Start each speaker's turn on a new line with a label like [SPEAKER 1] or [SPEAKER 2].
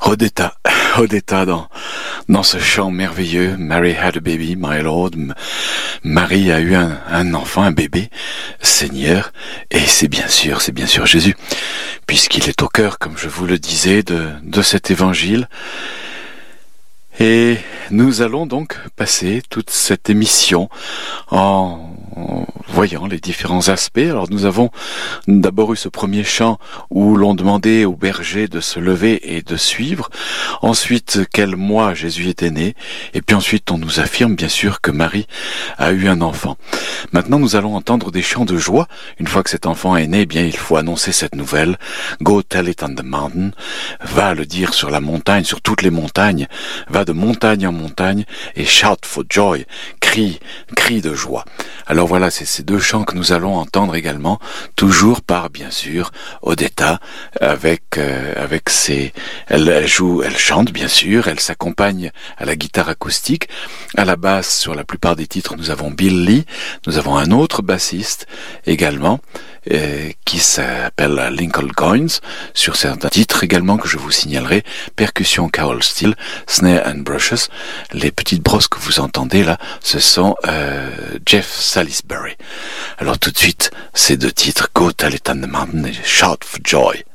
[SPEAKER 1] Odetta, Odetta dans ce chant merveilleux. Mary had a baby, my lord. Marie a eu un enfant, un bébé, Seigneur, et c'est bien sûr Jésus, puisqu'il est au cœur, comme je vous le disais, de cet évangile. Et nous allons donc passer toute cette émission en voyant les différents aspects. Alors nous avons d'abord eu ce premier chant où l'on demandait aux bergers de se lever et de suivre. Ensuite, quel mois Jésus était né. Et puis ensuite, on nous affirme bien sûr que Marie a eu un enfant. Maintenant, nous allons entendre des chants de joie. Une fois que cet enfant est né, eh bien, il faut annoncer cette nouvelle. Go tell it on the mountain. Va le dire sur la montagne, sur toutes les montagnes. Va de montagne en montagne et shout for joy. Crie de joie. Alors voilà, c'est ces deux chants que nous allons entendre également, toujours par, bien sûr, Odetta, avec ses... Elle chante, bien sûr, elle s'accompagne à la guitare acoustique. À la basse, sur la plupart des titres, nous avons Bill Lee, nous avons un autre bassiste également, qui s'appelle Lincoln Goins, sur certains titres également que je vous signalerai, percussion Carol Steele, snare and brushes. Les petites brosses que vous entendez là, ce sont Jeff Salisbury. Alors tout de suite, ces deux titres, Go Tell It on the Mountain et Shout for Joy.